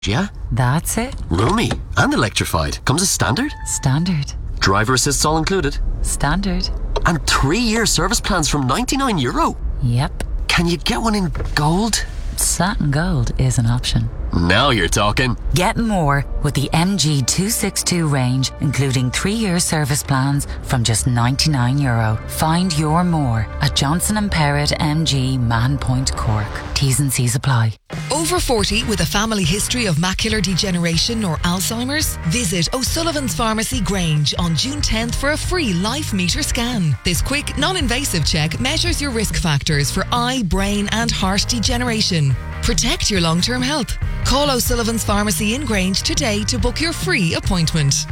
Yeah? That's it. Roomy and electrified. Comes as standard? Standard. Driver assist's all included? Standard. And 3-year service plans from €99? Yep. Can you get one in gold? Satin Gold is an option. Now you're talking. Get more with the MG 262 range, including 3-year service plans from just €99. Find your more at Johnson & Perrott MG Man Point Cork. T's and C's apply. Over 40 with a family history of macular degeneration or Alzheimer's? Visit O'Sullivan's Pharmacy Grange on June 10th for a free life meter scan. This quick, non-invasive check measures your risk factors for eye, brain and heart degeneration. Protect your long-term health. Call O'Sullivan's Pharmacy in Grange today to book your free appointment.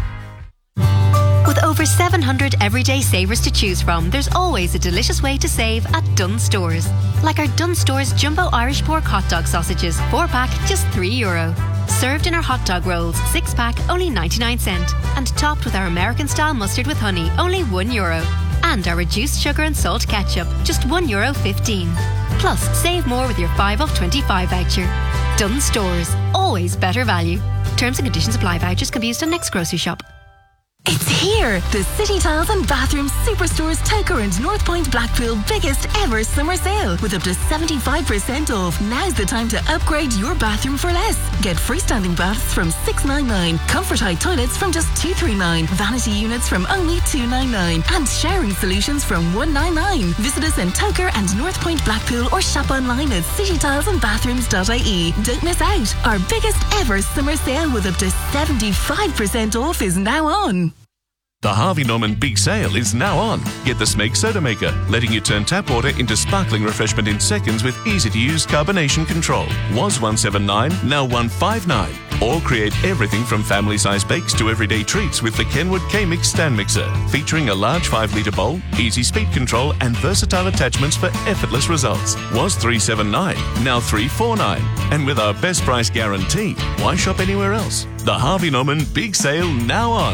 With over 700 everyday savers to choose from, there's always a delicious way to save at Dunnes Stores. Like our Dunnes Stores Jumbo Irish Pork Hot Dog Sausages, 4-pack, just €3. Served in our hot dog rolls, 6-pack, only 99¢. And topped with our American-style mustard with honey, only €1. And our reduced sugar and salt ketchup, just €1.15. Plus, save more with your 5 off 25 voucher. Dunnes Stores, always better value. Terms and conditions apply. Vouchers can be used on next grocery shop. It's here! The City Tiles and Bathroom Superstores Toker and North Point Blackpool biggest ever summer sale with up to 75% off. Now's the time to upgrade your bathroom for less. Get freestanding baths from $699, comfort height toilets from just $239, vanity units from only $299, and showering solutions from $199. Visit us in Toker and North Point Blackpool or shop online at citytilesandbathrooms.ie. Don't miss out. Our biggest ever summer sale with up to 75% off is now on. The Harvey Norman Big Sale is now on. Get the Smeg Soda Maker, letting you turn tap water into sparkling refreshment in seconds with easy-to-use carbonation control. Was $179, now $159. Or create everything from family-size bakes to everyday treats with the Kenwood K-Mix Stand Mixer, featuring a large 5-litre bowl, easy speed control and versatile attachments for effortless results. Was $379, now $349. And with our best price guarantee, why shop anywhere else? The Harvey Norman Big Sale now on.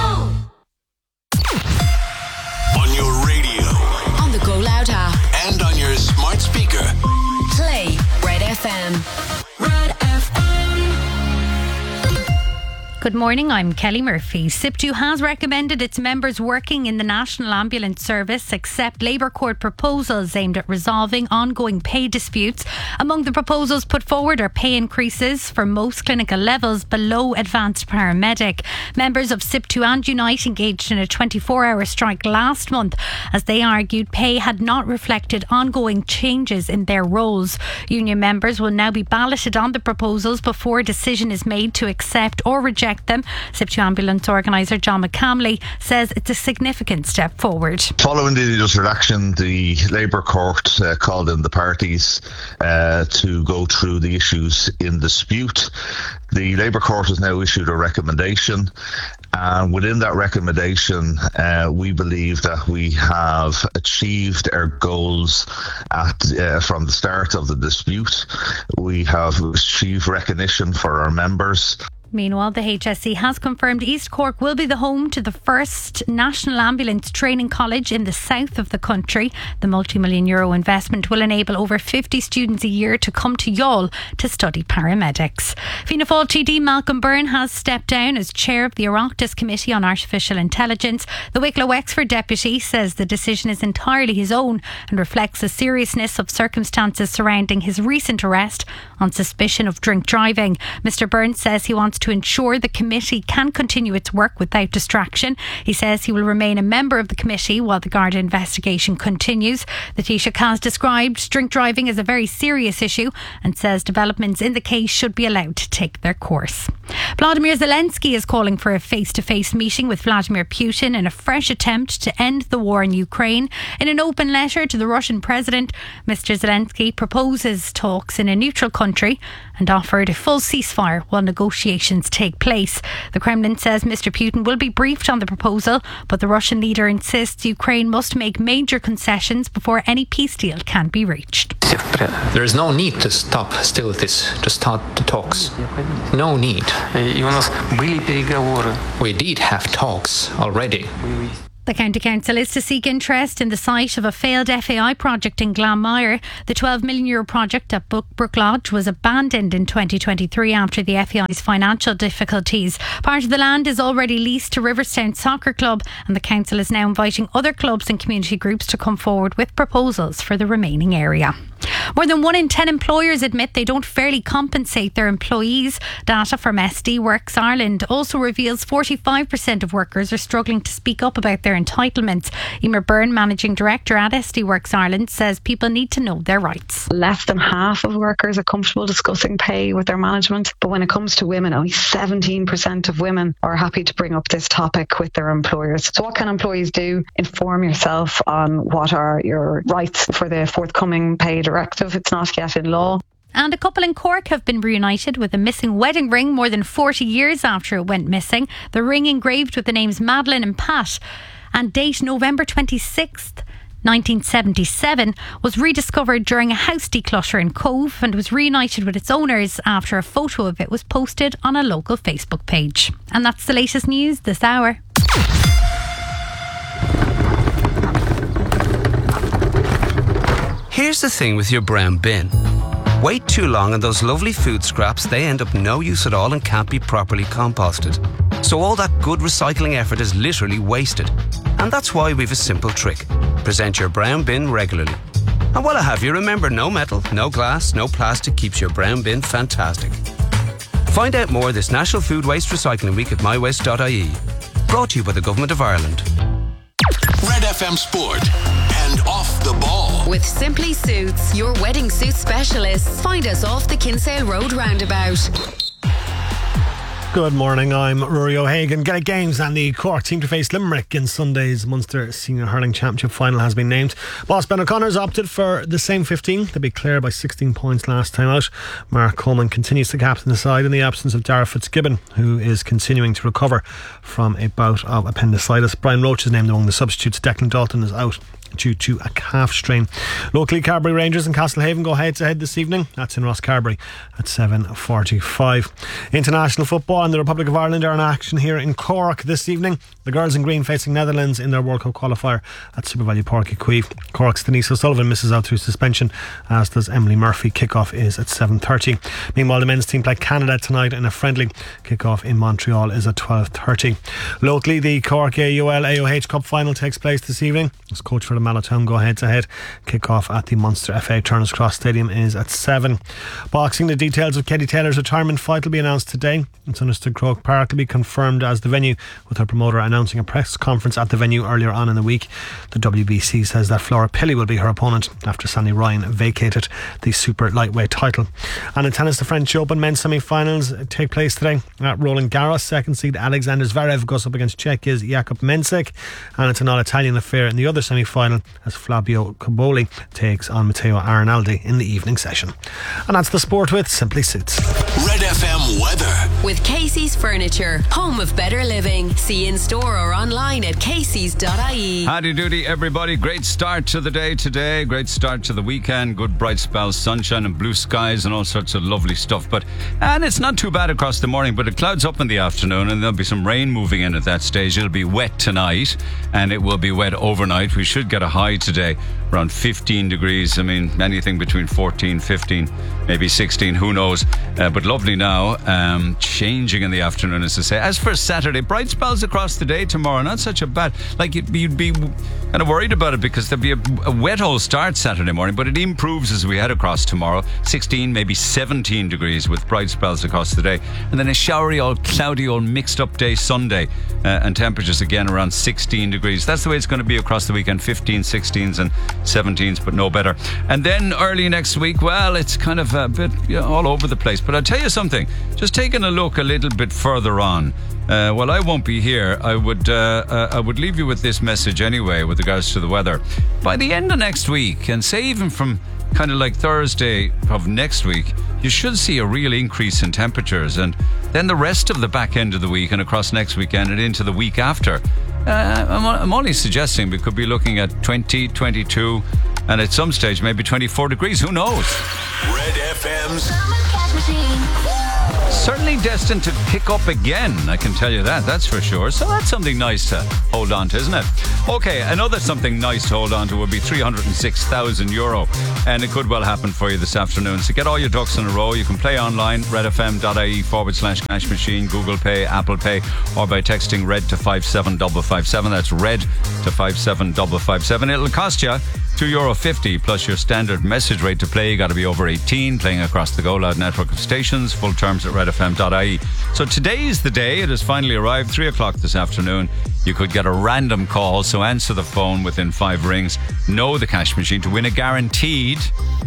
On your radio, on the Go Loud app, and on your smart speaker. Play Red FM. Red FM. Good morning, I'm Kelly Murphy. SIP2 has recommended its members working in the National Ambulance Service accept Labour Court proposals aimed at resolving ongoing pay disputes. Among the proposals put forward are pay increases for most clinical levels below advanced paramedic. Members of SIP2 and Unite engaged in a 24-hour strike last month as they argued pay had not reflected ongoing changes in their roles. Union members will now be balloted on the proposals before a decision is made to accept or reject them. SIP2 ambulance organiser John McCamley says it's a significant step forward. Following the industrial action, the Labour Court called in the parties to go through the issues in dispute. The Labour Court has now issued a recommendation, and within that recommendation we believe that we have achieved our goals from the start of the dispute. We have achieved recognition for our members. Meanwhile, the HSE has confirmed East Cork will be the home to the first National Ambulance Training College in the south of the country. The multi-million euro investment will enable over 50 students a year to come to Youghal to study paramedics. Fianna Fáil TD Malcolm Byrne has stepped down as chair of the Oireachtas Committee on Artificial Intelligence. The Wicklow Wexford deputy says the decision is entirely his own and reflects the seriousness of circumstances surrounding his recent arrest on suspicion of drink driving. Mr Byrne says he wants to ensure the committee can continue its work without distraction. He says he will remain a member of the committee while the Garda investigation continues. The Taoiseach has described drink driving as a very serious issue and says developments in the case should be allowed to take their course. Vladimir Zelensky is calling for a face-to-face meeting with Vladimir Putin in a fresh attempt to end the war in Ukraine. In an open letter to the Russian president, Mr Zelensky proposes talks in a neutral country and offered a full ceasefire while negotiations take place. The Kremlin says Mr Putin will be briefed on the proposal, but the Russian leader insists Ukraine must make major concessions before any peace deal can be reached. There is no need to stop still this, to start the talks. No need. We did have talks already. The County Council is to seek interest in the site of a failed FAI project in Glanmire. The €12 million project at Brook Lodge was abandoned in 2023 after the FAI's financial difficulties. Part of the land is already leased to Riverstown Soccer Club, and the council is now inviting other clubs and community groups to come forward with proposals for the remaining area. More than 1 in 10 employers admit they don't fairly compensate their employees. Data from SD Works Ireland also reveals 45% of workers are struggling to speak up about their entitlements. Emer Byrne, Managing Director at SD Works Ireland, says people need to know their rights. Less than half of workers are comfortable discussing pay with their management, but when it comes to women, only 17% of women are happy to bring up this topic with their employers. So what can employees do? Inform yourself on what are your rights for the forthcoming pay directive. It's not yet in law. And a couple in Cork have been reunited with a missing wedding ring more than 40 years after it went missing. The ring, engraved with the names Madeline and Pat and date November 26th, 1977, was rediscovered during a house declutter in Cove and was reunited with its owners after a photo of it was posted on a local Facebook page. And that's the latest news this hour. Here's the thing with your brown bin. Wait too long and those lovely food scraps, they end up no use at all and can't be properly composted. So all that good recycling effort is literally wasted. And that's why we've a simple trick. Present your brown bin regularly. And while I have you, remember, no metal, no glass, no plastic keeps your brown bin fantastic. Find out more this National Food Waste Recycling Week at mywaste.ie. Brought to you by the Government of Ireland. Red FM Sport and Off the Ball. With Simply Suits, your wedding suit specialists. Find us off the Kinsale Road roundabout. Good morning, I'm Rory O'Hagan. Gaelic Games and the Cork team to face Limerick in Sunday's Munster Senior Hurling Championship final has been named. Boss Ben O'Connor's opted for the same 15. They beat Clare by 16 points last time out. Mark Coleman continues to captain the side in the absence of Dara Fitzgibbon, who is continuing to recover from a bout of appendicitis. Brian Roach is named among the substitutes. Declan Dalton is out due to a calf strain. Locally, Carbery Rangers and Castlehaven go head to head this evening. That's in Rosscarbery at 7:45. International football and the Republic of Ireland are in action here in Cork this evening. The girls in green facing Netherlands in their World Cup qualifier at SuperValu Park Queeve. Cork's Denise O'Sullivan misses out through suspension, as does Emily Murphy. Kick-off is at 7:30. Meanwhile, the men's team play Canada tonight in a friendly. Kick-off in Montreal is at 12:30. Locally, the Cork AUL AOH Cup final takes place this evening. As coach for the Mallow go head to head. Kick-off at the Munster FA Turner's Cross Stadium is at 7. Boxing, the details of Katie Taylor's retirement fight will be announced today. It's understood Croke Park will be confirmed as the venue, with her promoter announcing a press conference at the venue earlier on in the week. The WBC says that Flora Pilley will be her opponent after Sandy Ryan vacated the super lightweight title. And in tennis, the French Open men's semi-finals take place today at Roland Garros. Second seed Alexander Zverev goes up against Czechia's Jakub Mensik, and it's an all-Italian affair in the other semi-final as Flavio Cobolli takes on Matteo Arnaldi in the evening session. And that's the sport with Simply Suits. Red FM weather. With Casey's Furniture, home of better living. See in store or online at caseys.ie. Howdy doody, everybody. Great start to the day today. Great start to the weekend. Good bright spells, sunshine and blue skies and all sorts of lovely stuff. And it's not too bad across the morning, but it clouds up in the afternoon and there'll be some rain moving in at that stage. It'll be wet tonight and it will be wet overnight. We should get a high today around 15 degrees. I mean, anything between 14, 15, maybe 16, who knows. But lovely now. Changing in the afternoon, as I say. As for Saturday, bright spells across the day tomorrow. Not such a bad... Like, you'd be kind of worried about it because there'll be a wet old start Saturday morning, but it improves as we head across tomorrow. 16, maybe 17 degrees with bright spells across the day. And then a showery, old cloudy, old mixed up day Sunday. And temperatures again around 16 degrees. That's the way it's going to be across the weekend. 15, 16s and 17s, but no better. And then early next week, well, it's kind of a bit all over the place. But I'll tell you something, just taking a look a little bit further on, while I won't be here, I would leave you with this message anyway with regards to the weather. By the end of next week, and say even from kind of like Thursday of next week, you should see a real increase in temperatures. And then the rest of the back end of the week and across next weekend and into the week after, I'm only suggesting we could be looking at 20, 22 and at some stage maybe 24 degrees. Who knows? Red FM's certainly destined to pick up again, I can tell you that, that's for sure. So that's something nice to hold on to, isn't it? Okay, another something nice to hold on to would be €306,000, and it could well happen for you this afternoon. So get all your ducks in a row. You can play online, redfm.ie/cash machine, Google Pay, Apple Pay, or by texting RED to 57557. That's RED to 57557. It'll cost you €2.50 plus your standard message rate to play. You got to be over 18, playing across the Go Loud network of stations. Full terms at redfm.ie. So today is the day. It has finally arrived, 3 o'clock this afternoon. You could get a random call, so answer the phone within 5 rings. Know the cash machine to win a guaranteed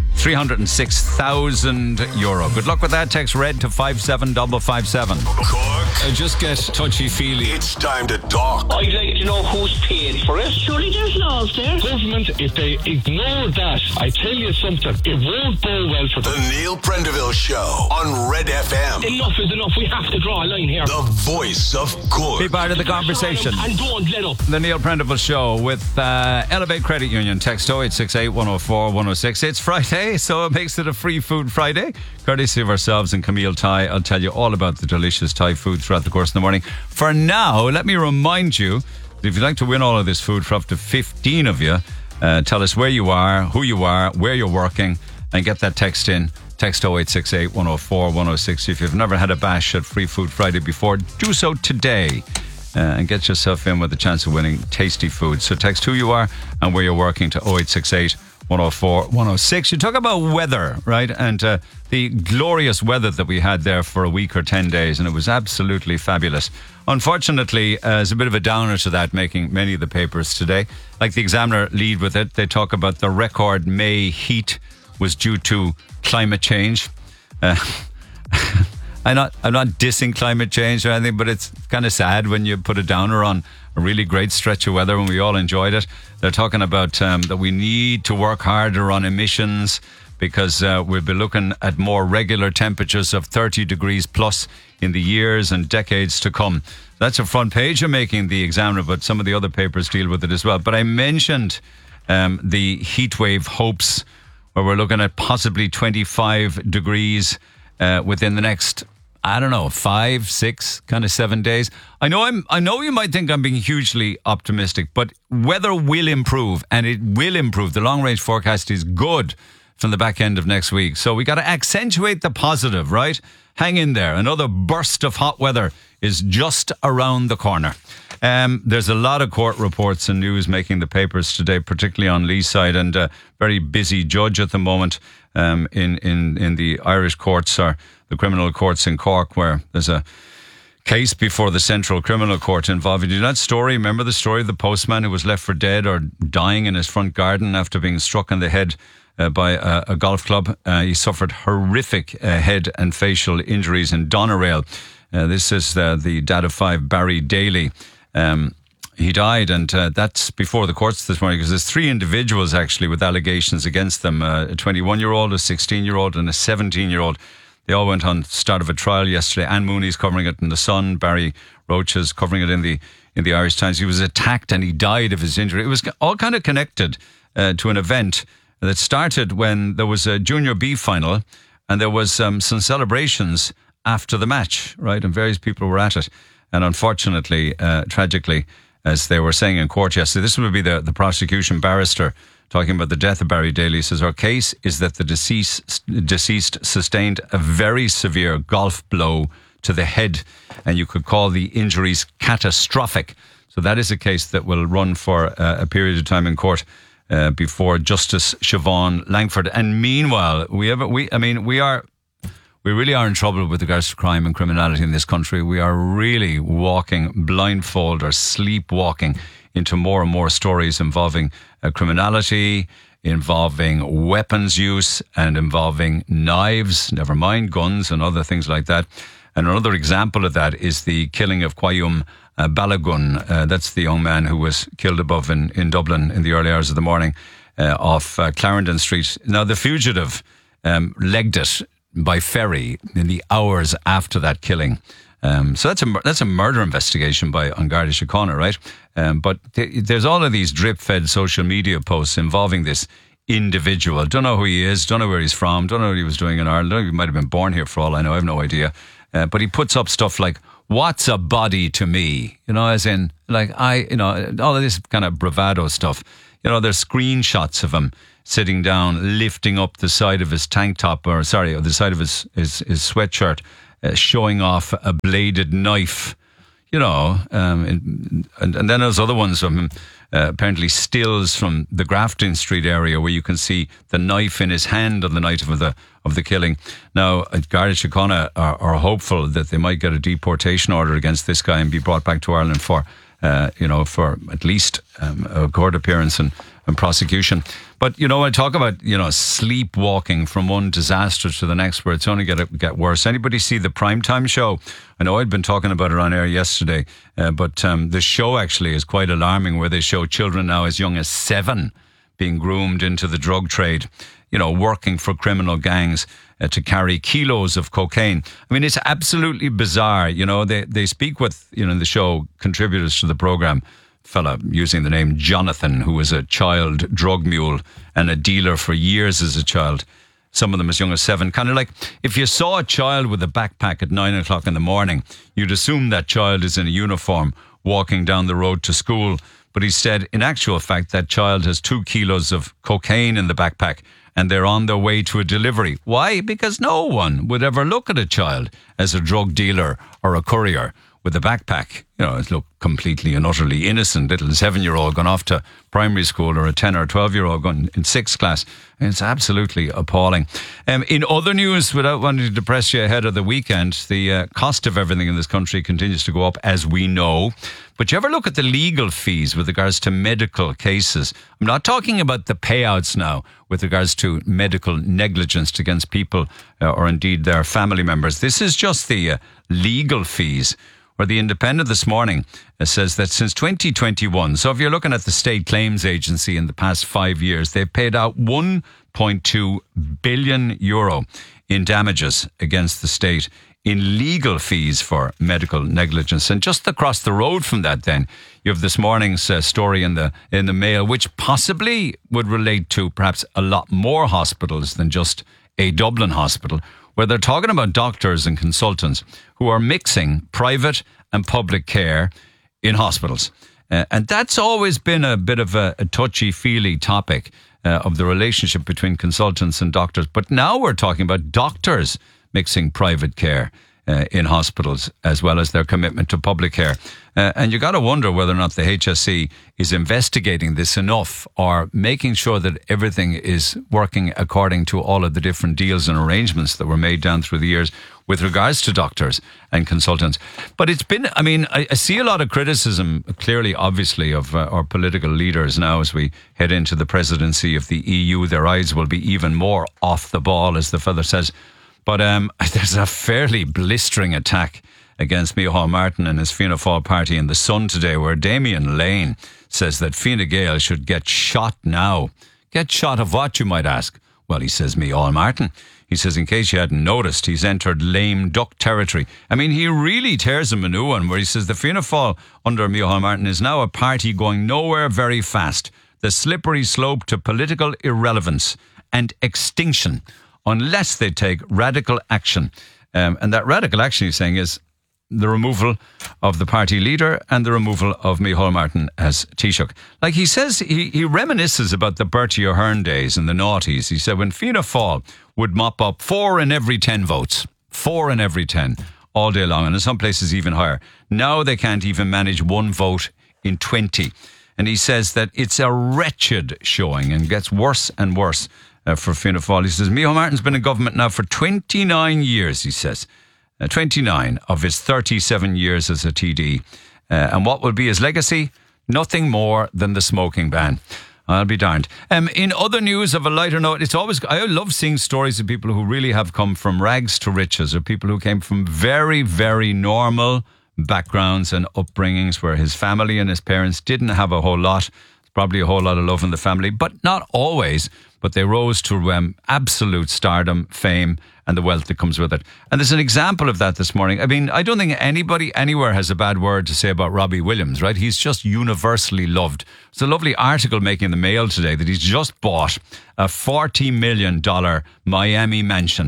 €306,000. Good luck with that. Text RED to 57557. Cork. Just get touchy-feely. It's time to talk. I'd like to know who's paid for it. Surely there's laws there. Government, if they ignore that, I tell you something, it won't go well for them. The Neil Prendeville Show on Red FM. Enough is enough. We have to draw a line here. The voice of Cork. Be part of the conversation. And don't let up. The Neil Prendeville Show with Elevate Credit Union. Text 0868 104 106. It's Friday, so it makes it a free food Friday. Courtesy of ourselves and Camille Thai. I'll tell you all about the delicious Thai food throughout the course of the morning. For now, let me remind you, if you'd like to win all of this food for up to 15 of you, tell us where you are, who you are, where you're working, and get that text in. Text 0868 104 106. If you've never had a bash at Free Food Friday before, do so today. And get yourself in with a chance of winning tasty food. So text who you are and where you're working to 0868 104 106. You talk about weather, right? And the glorious weather that we had there for a week or 10 days, and it was absolutely fabulous. Unfortunately, there's a bit of a downer to that making many of the papers today. Like the Examiner lead with it. They talk about the record May heat was due to climate change. I'm not dissing climate change or anything, but it's kind of sad when you put a downer on a really great stretch of weather when we all enjoyed it. They're talking about that we need to work harder on emissions because we'll be looking at more regular temperatures of 30 degrees plus in the years and decades to come. That's a front page of making the Examiner, but some of the other papers deal with it as well. But I mentioned the heat wave hopes, where we're looking at possibly 25 degrees within the next, 5, 6, kind of 7 days. I know you might think I'm being hugely optimistic, but weather will improve, and it will improve. The long range forecast is good from the back end of next week. So we got to accentuate the positive, right? Hang in there. Another burst of hot weather is just around the corner. There's a lot of court reports and news making the papers today, particularly on Lee's side, and a very busy judge at the moment in the Irish courts, or the criminal courts in Cork, where there's a case before the Central Criminal Court involving, you know that story? Remember the story of the postman who was left for dead or dying in his front garden after being struck in the head by a golf club? He suffered horrific head and facial injuries in Doneraile. This is the Dad of 5, Barry Daly. He died, and that's before the courts this morning, because there's 3 individuals actually with allegations against them, a 21-year-old, a 16-year-old and a 17-year-old. They all went on start of a trial yesterday. Anne Mooney's covering it in The Sun. Barry Roach is covering it in the Irish Times. He was attacked and he died of his injury. It was all kind of connected to an event that started when there was a Junior B final, and there was some celebrations after the match, right? And various people were at it. And unfortunately, tragically, as they were saying in court yesterday, this would be the prosecution barrister talking about the death of Barry Daly. Says, our case is that the deceased sustained a very severe golf blow to the head, and you could call the injuries catastrophic. So that is a case that will run for a period of time in court before Justice Siobhan Langford. And meanwhile, we really are in trouble with regards to crime and criminality in this country. We are really walking blindfold or sleepwalking into more and more stories involving criminality, involving weapons use, and involving knives, never mind guns and other things like that. And another example of that is the killing of Quayum Balagun. That's the young man who was killed above in Dublin in the early hours of the morning off Clarendon Street. Now, the fugitive legged it by ferry in the hours after that killing. So that's a murder investigation by An Garda Síochána, right? But there's all of these drip-fed social media posts involving this individual. Don't know who he is, don't know where he's from, don't know what he was doing in Ireland. He might have been born here for all I know, I have no idea. but he puts up stuff like, "What's a body to me?" You know, as in, like, all of this kind of bravado stuff. You know, there's screenshots of him sitting down, lifting up the side of his tank top, or the side of his sweatshirt, showing off a bladed knife. You know, and then there's other ones of him, apparently stills from the Grafton Street area where you can see the knife in his hand on the night of the killing. Now, Garda Síochána are hopeful that they might get a deportation order against this guy and be brought back to Ireland for at least a court appearance and prosecution. But, you know, I talk about, you know, sleepwalking from one disaster to the next where it's only going to get worse. Anybody see the Primetime show? I know I'd been talking about it on air yesterday, but the show actually is quite alarming, where they show children now as young as 7 being groomed into the drug trade, you know, working for criminal gangs to carry kilos of cocaine. I mean, it's absolutely bizarre. You know, they speak with, you know, in the show, contributors to the program, fella using the name Jonathan, who was a child drug mule and a dealer for years as a child. Some of them as young as 7. Kind of like if you saw a child with a backpack at 9 o'clock in the morning, you'd assume that child is in a uniform walking down the road to school. But instead, in actual fact, that child has 2 kilos of cocaine in the backpack and they're on their way to a delivery. Why? Because no one would ever look at a child as a drug dealer or a courier with a backpack. You know, it looked completely and utterly innocent little 7-year-old gone off to primary school, or a 10 or 12-year-old gone in 6th class. And it's absolutely appalling. In other news, without wanting to depress you ahead of the weekend, the cost of everything in this country continues to go up, as we know. But you ever look at the legal fees with regards to medical cases? I'm not talking about the payouts now with regards to medical negligence against people or indeed their family members. This is just the legal fees, where the Independent this morning says that since 2021, so if you're looking at the State Claims Agency in the past 5 years, they've paid out €1.2 billion in damages against the state in legal fees for medical negligence. And just across the road from that, then, you have this morning's story in the Mail, which possibly would relate to perhaps a lot more hospitals than just a Dublin hospital, where they're talking about doctors and consultants who are mixing private and public care in hospitals. And that's always been a bit of a touchy-feely topic of the relationship between consultants and doctors. But now we're talking about doctors mixing private care in hospitals, as well as their commitment to public care. And you got to wonder whether or not the HSE is investigating this enough, or making sure that everything is working according to all of the different deals and arrangements that were made down through the years with regards to doctors and consultants. But it's been, I mean, I see a lot of criticism, clearly, obviously, of our political leaders now as we head into the presidency of the EU. Their eyes will be even more off the ball, as the fella says. But there's a fairly blistering attack against Micheál Martin and his Fianna Fáil party in the Sun today, where Damien Lane says that Fine Gael should get shot now. Get shot of what, you might ask? Well, he says Micheál Martin. He says, in case you hadn't noticed, he's entered lame duck territory. I mean, he really tears him a new one, where he says the Fianna Fáil under Micheál Martin is now a party going nowhere very fast. The slippery slope to political irrelevance and extinction, unless they take radical action. And that radical action, he's saying, is the removal of the party leader and the removal of Micheál Martin as Taoiseach. Like he says, he reminisces about the Bertie Ahern days in the noughties. He said when Fianna Fáil would mop up 4 in every 10 votes, 4 in every 10, all day long, and in some places even higher. Now they can't even manage 1 vote in 20. And he says that it's a wretched showing and gets worse and worse for Fianna Fáil. He says Micheál Martin's been in government now for 29 years, he says. 29 of his 37 years as a TD. And what will be his legacy? Nothing more than the smoking ban. I'll be darned. In other news of a lighter note, I love seeing stories of people who really have come from rags to riches, or people who came from very, very normal backgrounds and upbringings where his family and his parents didn't have a whole lot. Probably a whole lot of love in the family, but not always. But they rose to absolute stardom, fame, and the wealth that comes with it. And there's an example of that this morning. I mean, I don't think anybody anywhere has a bad word to say about Robbie Williams, right? He's just universally loved. There's a lovely article making the Mail today that he's just bought a $40 million Miami mansion.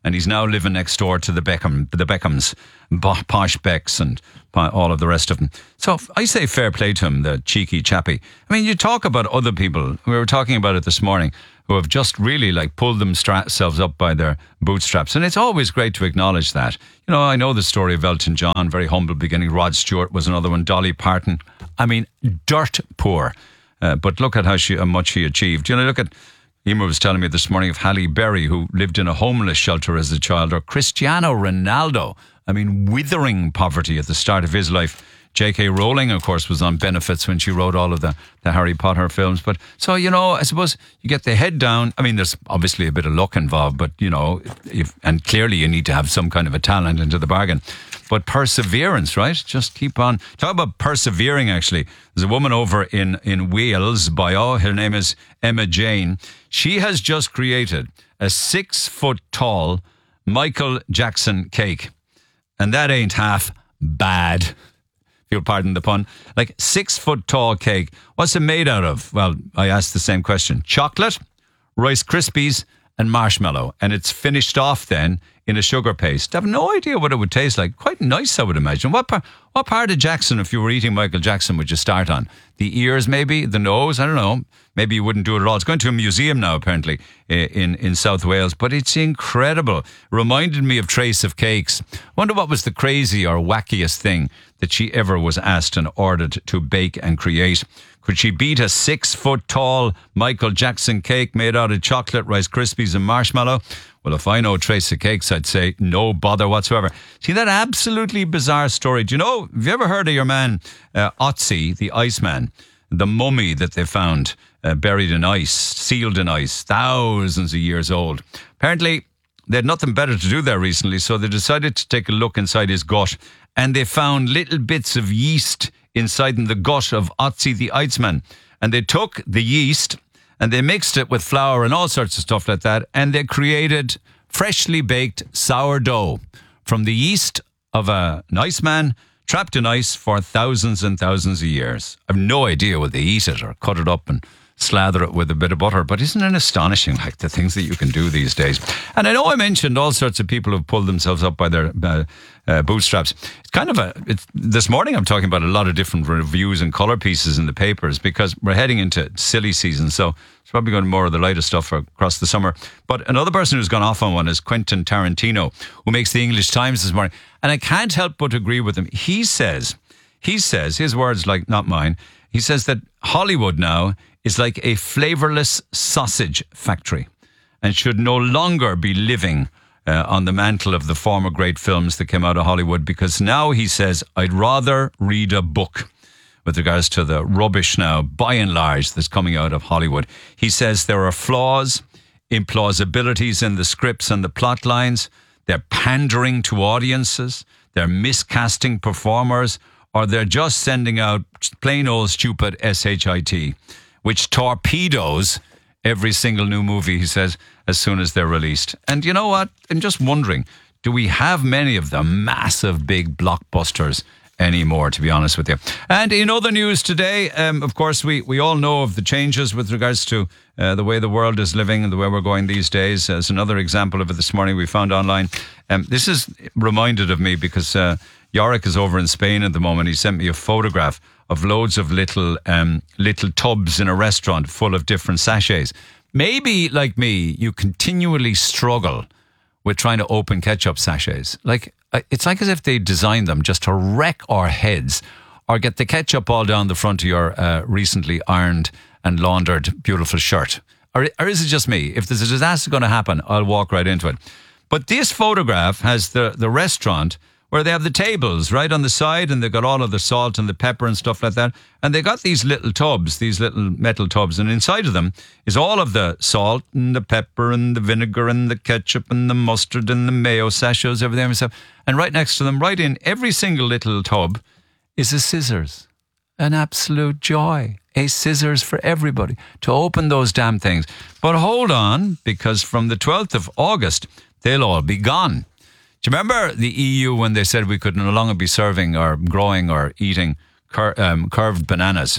and he's now living next door to the Beckhams, Posh Becks and all of the rest of them. So I say fair play to him, the cheeky chappy. I mean, you talk about other people, we were talking about it this morning, who have just really like pulled themselves up by their bootstraps. And it's always great to acknowledge that. You know, I know the story of Elton John, very humble beginning. Rod Stewart was another one. Dolly Parton. I mean, dirt poor. But look at how much she achieved. You know, look at, Emer was telling me this morning of Halle Berry, who lived in a homeless shelter as a child, or Cristiano Ronaldo. I mean, withering poverty at the start of his life. J.K. Rowling, of course, was on benefits when she wrote all of the Harry Potter films. But so, you know, I suppose you get the head down. I mean, there's obviously a bit of luck involved, but, you know, and clearly you need to have some kind of a talent into the bargain. But perseverance, right? Just keep on. Talk about persevering, actually. There's a woman over in Wales, her name is Emma Jane. She has just created a 6-foot-tall Michael Jackson cake. And that ain't half bad. You'll pardon the pun. Like 6-foot-tall cake. What's it made out of? Well, I asked the same question. Chocolate, Rice Krispies, and marshmallow. And it's finished off then in a sugar paste. I have no idea what it would taste like. Quite nice, I would imagine. What part of Jackson, if you were eating Michael Jackson, would you start on? The ears, maybe? The nose? I don't know. Maybe you wouldn't do it at all. It's going to a museum now, apparently, in South Wales. But it's incredible. Reminded me of Trace of Cakes. Wonder what was the crazy or wackiest thing that she ever was asked and ordered to bake and create. Could she beat a 6-foot-tall Michael Jackson cake made out of chocolate, Rice Krispies and marshmallow? Well, if I know Trace of Cakes, I'd say no bother whatsoever. See, that absolutely bizarre story. Do you know, have you ever heard of your man, Otzi, the Iceman? The mummy that they found buried in ice, sealed in ice, thousands of years old. Apparently, they had nothing better to do there recently, so they decided to take a look inside his gut, and they found little bits of yeast inside in the gut of Otzi the Iceman. And they took the yeast and they mixed it with flour and all sorts of stuff like that, and they created freshly baked sourdough from the yeast of an Iceman trapped in ice for thousands and thousands of years. I've no idea whether they eat it or cut it up and slather it with a bit of butter, but isn't it astonishing, like the things that you can do these days? And I know I mentioned all sorts of people who've pulled themselves up by their bootstraps. It's kind of this morning I'm talking about a lot of different reviews and colour pieces in the papers because we're heading into silly season, so it's probably going to be more of the lighter stuff across the summer. But another person who's gone off on one is Quentin Tarantino, who makes the English Times this morning, and I can't help but agree with him. He says, his words, like not mine, he says that Hollywood now is like a flavourless sausage factory and should no longer be living on the mantle of the former great films that came out of Hollywood, because now, he says, I'd rather read a book with regards to the rubbish now, by and large, that's coming out of Hollywood. He says there are flaws, implausibilities in the scripts and the plot lines. They're pandering to audiences. They're miscasting performers, or they're just sending out plain old stupid SHIT, which torpedoes every single new movie, he says, as soon as they're released. And you know what? I'm just wondering, do we have many of the massive big blockbusters anymore, to be honest with you? And in other news today, of course, we all know of the changes with regards to the way the world is living and the way we're going these days. As another example of it this morning we found online. This is reminded of me because Yorick is over in Spain at the moment. He sent me a photograph of loads of little tubs in a restaurant full of different sachets. Maybe, like me, you continually struggle with trying to open ketchup sachets. Like, it's like as if they designed them just to wreck our heads or get the ketchup all down the front of your recently ironed and laundered beautiful shirt. Or is it just me? If there's a disaster going to happen, I'll walk right into it. But this photograph has the restaurant where they have the tables right on the side, and they've got all of the salt and the pepper and stuff like that. And they got these little tubs, these little metal tubs, and inside of them is all of the salt and the pepper and the vinegar and the ketchup and the mustard and the mayo sachets, everything and stuff. And right next to them, right in every single little tub, is a scissors. An absolute joy. A scissors for everybody to open those damn things. But hold on, because from the 12th of August, they'll all be gone. Do you remember the EU when they said we could no longer be serving or growing or eating curved bananas?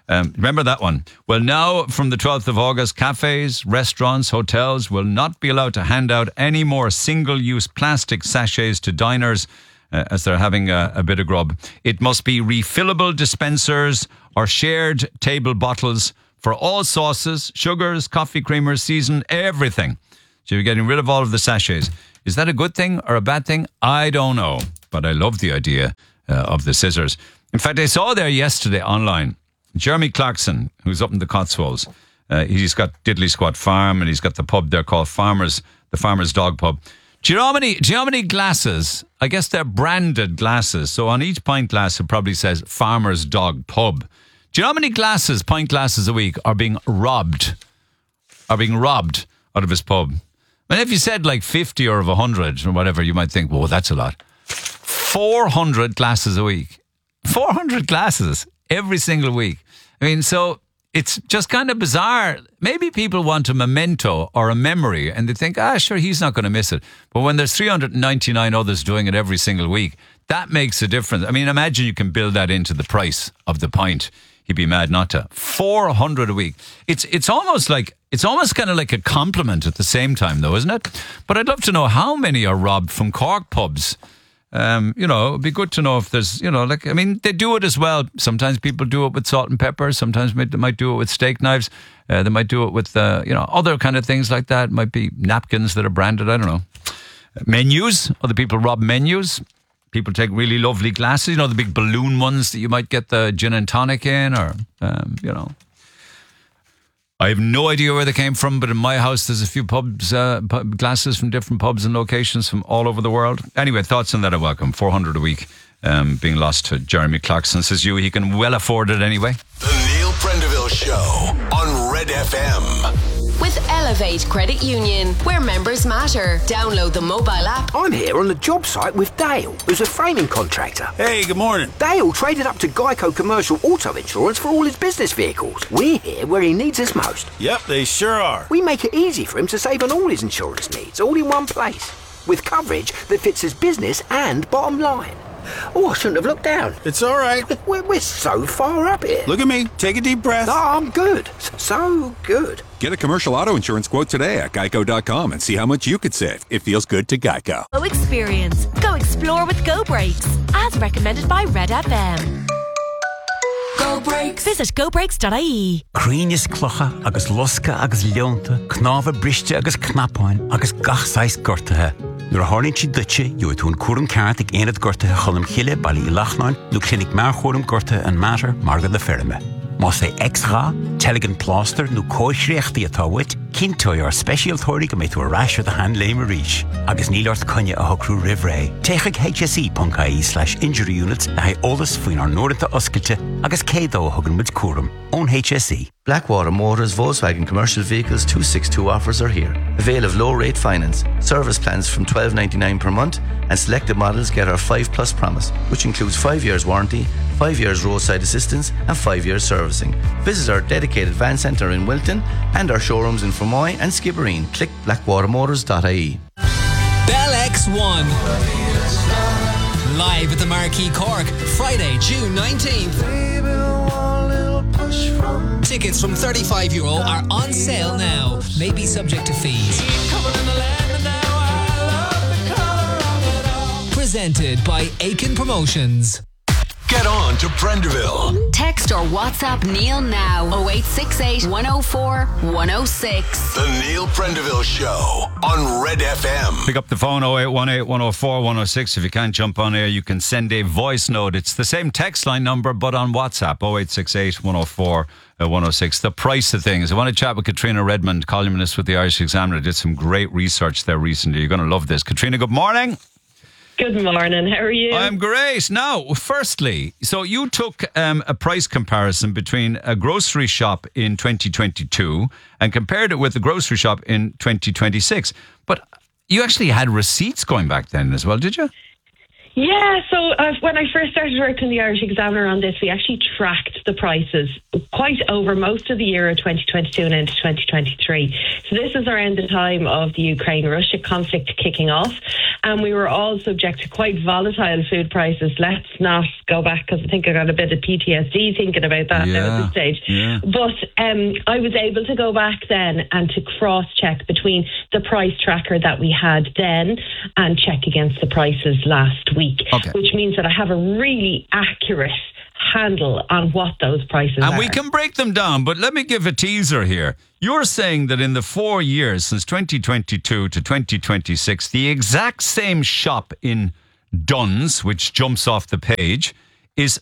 Remember that one? Well, now from the 12th of August, cafes, restaurants, hotels will not be allowed to hand out any more single-use plastic sachets to diners as they're having a bit of grub. It must be refillable dispensers or shared table bottles for all sauces, sugars, coffee creamers, season, everything. So you're getting rid of all of the sachets. Is that a good thing or a bad thing? I don't know, but I love the idea of the scissors. In fact, I saw there yesterday online, Jeremy Clarkson, who's up in the Cotswolds. He's got Diddley Squat Farm, and he's got the pub there called the Farmer's Dog Pub. Do you know how many glasses? I guess they're branded glasses. So on each pint glass, it probably says Farmer's Dog Pub. Do you know how many pint glasses a week are being robbed out of his pub? I mean, if you said like 50 or 100 or whatever, you might think, well, that's a lot. 400 glasses a week. 400 glasses every single week. I mean, so it's just kind of bizarre. Maybe people want a memento or a memory and they think, sure, he's not going to miss it. But when there's 399 others doing it every single week, that makes a difference. I mean, imagine you can build that into the price of the pint. He'd be mad not to. 400 a week. It's almost kind of like a compliment at the same time, though, isn't it? But I'd love to know how many are robbed from Cork pubs. It'd be good to know if there's, they do it as well. Sometimes people do it with salt and pepper. Sometimes they might do it with steak knives. They might do it with, other kind of things like that. It might be napkins that are branded. I don't know. Menus. Other people rob menus. People take really lovely glasses. The big balloon ones that you might get the gin and tonic in or, I have no idea where they came from, but in my house there's a few glasses from different pubs and locations from all over the world. Anyway, thoughts on that are welcome. 400 a week being lost to Jeremy Clarkson. Says he can well afford it anyway. The Neil Prendeville Show on Red FM. With Elevate Credit Union, where members matter. Download the mobile app. I'm here on the job site with Dale, who's a framing contractor. Hey, good morning. Dale traded up to Geico Commercial Auto Insurance for all his business vehicles. We're here where he needs us most. Yep, they sure are. We make it easy for him to save on all his insurance needs, all in one place, with coverage that fits his business and bottom line. Oh, I shouldn't have looked down. It's all right. We're so far up here. Look at me. Take a deep breath. Oh, I'm good. So good. Get a commercial auto insurance quote today at geico.com and see how much you could save. It feels good to Geico. Go experience. Go explore with Go Brakes. As recommended by Red FM. Go Brakes. Visit gobrakes.ie. Crínis clocha agus losca agus leonta, knáfa briste agus knapáin agus gachsáis gortathe. Nuair a tharlaíonn si duite, you tún cuaram ceart ag aonad gortathe cholam chiile bailí lachnáin nó clinic mar chóram gortathe an matter margad le ferme. Más é extra, telegant plaster nó cóisreachtaí atá wit, cintói ar special authority go métú a rasher the hand lame reach. Agus nílart conne a hocrú rivré. Teigh hse.ie/injury units a hai olas faoin ar nórinta oscailte agus cédó a hogan mid cuaram. Own HSE. Blackwater Motors Volkswagen Commercial Vehicles 262 offers are here. Avail of low-rate finance, service plans from $12.99 per month, and selected models get our 5+ promise, which includes 5 years warranty, 5 years roadside assistance, and 5 years servicing. Visit our dedicated van centre in Wilton and our showrooms in Fermoy and Skibbereen. Click blackwatermotors.ie. Bell X1. Live at the Marquee Cork, Friday, June 19th. Tickets from €35 are on sale now. May be subject to fees. Presented by Aiken Promotions. Get on to Prendeville. Text or WhatsApp Neil now. 0868 104 106. The Neil Prendeville Show on Red FM. Pick up the phone 0818 104 106. If you can't jump on air, you can send a voice note. It's the same text line number, but on WhatsApp 0868 104 106. The price of things. I want to chat with Katrina Redmond, columnist with the Irish Examiner. Did some great research there recently. You're going to love this. Katrina, good morning. Good morning. How are you? I'm great. Now, firstly, so you took a price comparison between a grocery shop in 2022 and compared it with the grocery shop in 2026. But you actually had receipts going back then as well, did you? Yeah, so when I first started working in the Irish Examiner on this, we actually tracked the prices quite over most of the year of 2022 and into 2023. So this is around the time of the Ukraine-Russia conflict kicking off, and we were all subject to quite volatile food prices. Let's not go back, because I think I got a bit of PTSD thinking about that now at this stage. Yeah. But I was able to go back then and to cross-check between the price tracker that we had then and check against the prices last week. Which means that I have a really accurate handle on what those prices are. And we can break them down, but let me give a teaser here. You're saying that in the 4 years since 2022 to 2026, the exact same shop in Duns, which jumps off the page, is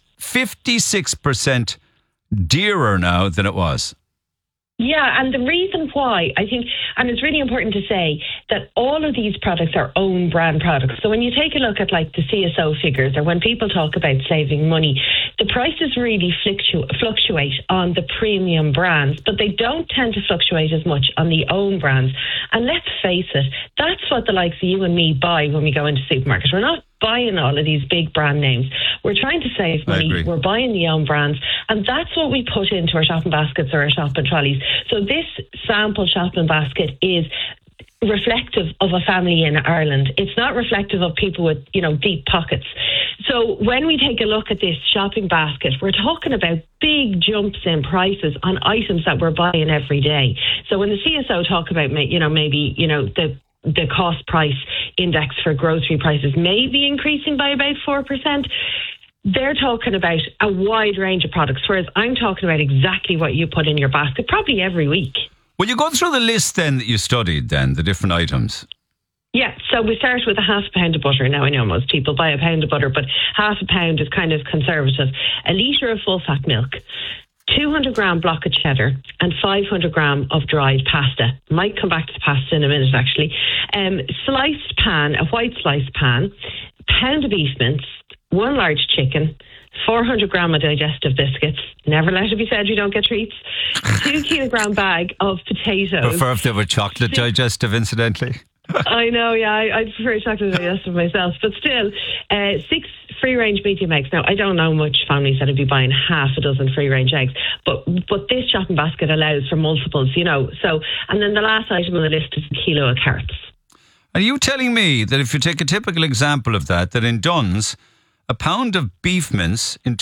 56% dearer now than it was. Yeah, and the reason why, I think, and it's really important to say that all of these products are own brand products. So when you take a look at like the CSO figures, or when people talk about saving money, the prices really fluctuate on the premium brands, but they don't tend to fluctuate as much on the own brands. And let's face it, that's what the likes of you and me buy when we go into supermarkets. We're not buying all of these big brand names. We're trying to save money. We're buying the own brands, and that's what we put into our shopping baskets or our shopping trolleys. So this sample shopping basket is reflective of a family in Ireland. It's not reflective of people with, deep pockets. So when we take a look at this shopping basket, we're talking about big jumps in prices on items that we're buying every day. So when the CSO talk about, maybe the cost price index for grocery prices may be increasing by about 4%. They're talking about a wide range of products, whereas I'm talking about exactly what you put in your basket, probably every week. Will you go through the list then that you studied then, the different items? Yeah, so we start with a half a pound of butter. Now, I know most people buy a pound of butter, but half a pound is kind of conservative. A litre of full fat milk, 200 gram block of cheddar, and 500 gram of dried pasta. Might come back to the pasta in a minute, actually. Sliced pan, a white sliced pan, pound of beef mince, 1 large chicken, 400 gram of digestive biscuits. Never let it be said you don't get treats. 2 kilogram bag of potatoes. Prefer if they were chocolate digestive, incidentally. I know, yeah, I prefer chocolate digestive myself, but still, 6 free-range medium eggs. Now, I don't know much families that would be buying half a dozen free-range eggs, but this shopping basket allows for multiples, So, and then the last item on the list is a kilo of carrots. Are you telling me that if you take a typical example of that in Duns, a pound of beef mince in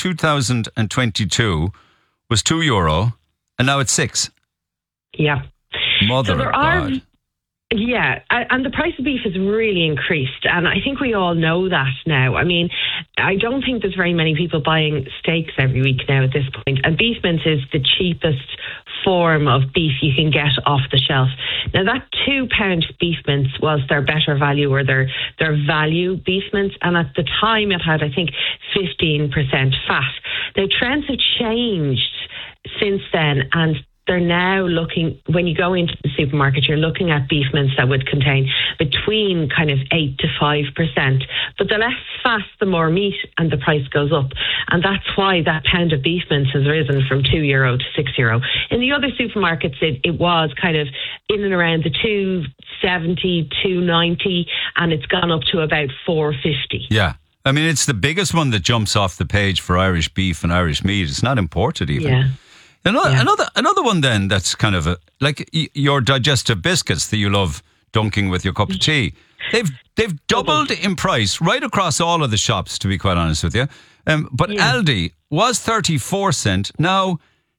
2022 was €2, and now it's 6? Yeah. Mother of God. Yeah, and the price of beef has really increased, and I think we all know that now. I mean, I don't think there's very many people buying steaks every week now at this point, and beef mince is the cheapest form of beef you can get off the shelf. Now, that £2 beef mince was their better value, or their value beef mince, and at the time it had, I think, 15% fat. Now, trends have changed since then, and they're now looking, when you go into the supermarket, you're looking at beef mince that would contain between kind of 8 to 5%. But the less fat, the more meat, and the price goes up. And that's why that pound of beef mince has risen from €2 to €6. In the other supermarkets, it was kind of in and around the $2.70, $2.90, and it's gone up to about $4.50. Yeah. I mean, it's the biggest one that jumps off the page for Irish beef and Irish meat. It's not imported even. Yeah. Another one then that's kind of like your digestive biscuits that you love dunking with your cup of tea. They've doubled in price right across all of the shops, to be quite honest with you. But Aldi was 34 cent, now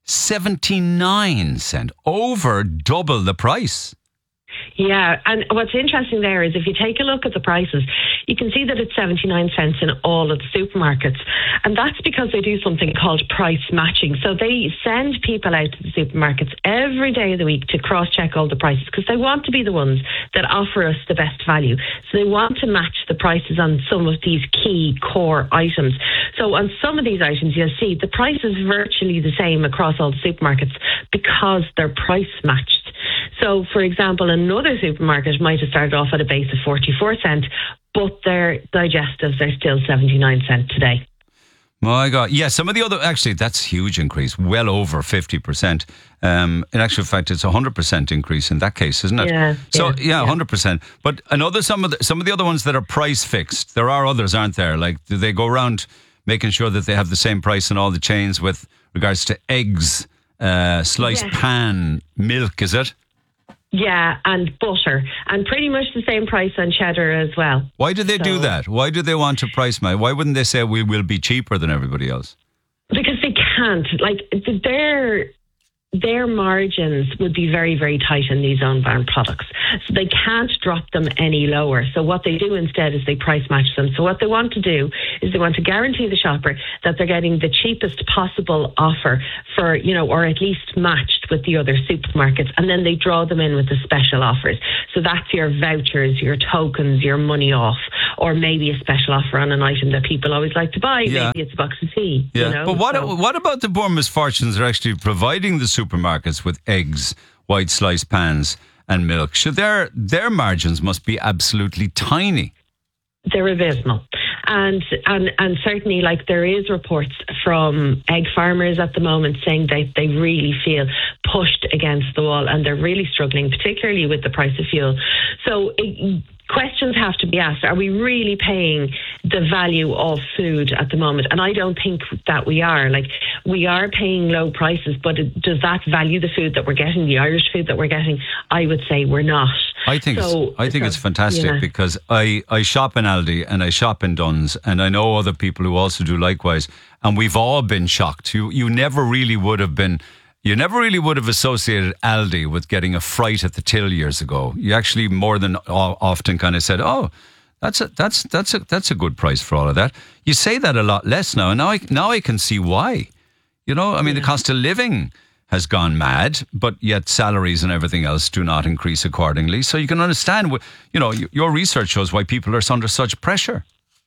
79 cent, over double the price. Yeah, and what's interesting there is if you take a look at the prices, you can see that it's 79 cents in all of the supermarkets. And that's because they do something called price matching. So they send people out to the supermarkets every day of the week to cross-check all the prices, because they want to be the ones that offer us the best value. So they want to match the prices on some of these key core items. So on some of these items, you'll see the price is virtually the same across all the supermarkets because they're price matched. So, for example, another supermarket might have started off at a base of 44 cent, but their digestives are still 79 cent today. My God. Yeah, some of the other, actually, that's a huge increase, well over 50%. In actual fact, it's 100% increase in that case, isn't it? Yeah. So, 100%. But some of the other ones that are price fixed, there are others, aren't there? Like, do they go around making sure that they have the same price in all the chains with regards to eggs, sliced pan, milk, is it? Yeah, and butter, and pretty much the same price on cheddar as well. Why do they do that? Why do they want to price match? Why wouldn't they say we will be cheaper than everybody else? Because they can't. Like, their margins would be very, very tight in these own brand products. So they can't drop them any lower. So what they do instead is they price match them. So what they want to do is they want to guarantee the shopper that they're getting the cheapest possible offer for, or at least matched with the other supermarkets. And then they draw them in with the special offers. So that's your vouchers, your tokens, your money off, or maybe a special offer on an item that people always like to buy. Yeah. Maybe it's a box of tea. Yeah. But what about the poor misfortunes that are actually providing the supermarkets with eggs, white sliced pans and milk? Should their margins must be absolutely tiny. They're abysmal. And certainly, like, there is reports from egg farmers at the moment saying that they really feel pushed against the wall and they're really struggling, particularly with the price of fuel. So questions have to be asked. Are we really paying the value of food at the moment? And I don't think that we are. Like, we are paying low prices, but does that value the food that we're getting, the Irish food that we're getting? I would say we're not. I think it's fantastic because I shop in Aldi and I shop in Dunn's, and I know other people who also do likewise, and we've all been shocked. You never really would have associated Aldi with getting a fright at the till years ago. You actually more than often kind of said, "Oh, that's a good price for all of that." You say that a lot less now, and now I can see why. The cost of living has gone mad, but yet salaries and everything else do not increase accordingly. So you can understand, your research shows why people are under such pressure.